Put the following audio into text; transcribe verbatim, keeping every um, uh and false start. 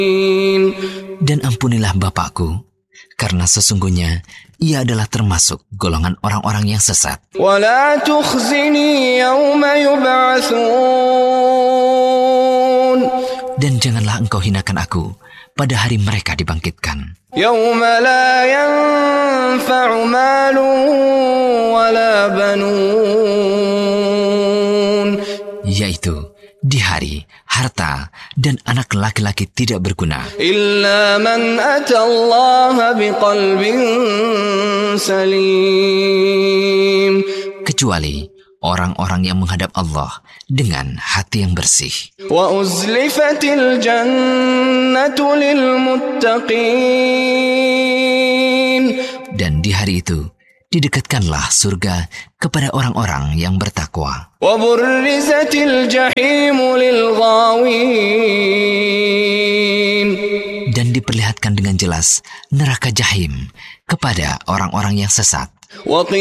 Dan ampunilah bapakku, karena sesungguhnya ia adalah termasuk golongan orang-orang yang sesat. ولا تخزني يوم يبعثون. Dan janganlah engkau hinakan aku pada hari mereka dibangkitkan. يوم لا ينفع مال ولا بنون. Yaitu di hari harta dan anak laki-laki tidak berguna. إلا من أتى الله بقلب سليم. Kecuali orang-orang yang menghadap Allah dengan hati yang bersih. وأزلفت الجنة للمتقين. Dan di hari itu didekatkanlah surga kepada orang-orang yang bertakwa. وبرزت الجحيم للغاوين. Dan diperlihatkan dengan jelas neraka jahim kepada orang-orang yang sesat.